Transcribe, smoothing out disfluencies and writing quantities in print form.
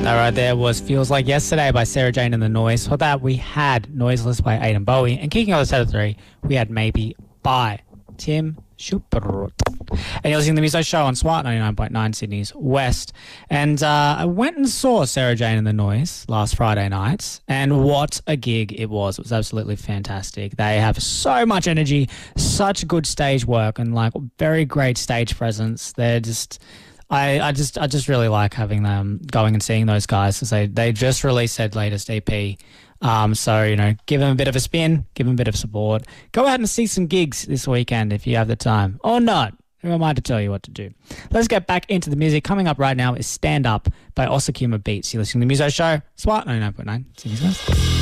All right, there was Feels Like Yesterday by Sarah Jane and the Noise. For that, we had Noiseless by Aidan Bowie. And kicking off the set of three, we had Maybe by Tim Schubert. And you're listening to the Muso Show on SWAT 99.9 Sydney's West. And I went and saw Sarah Jane and the Noise last Friday night. And what a gig it was. It was absolutely fantastic. They have so much energy, such good stage work, and like very great stage presence. They're just... I just really like having them going and seeing those guys because they just released their latest EP. So, you know, give them a bit of a spin, give them a bit of support. Go out and see some gigs this weekend if you have the time. Or not. Who am I to tell you what to do? Let's get back into the music. Coming up right now is Stand Up by Osakuma Beats. You're listening to the Muso Show, SWAT 99.9 Sydney's West.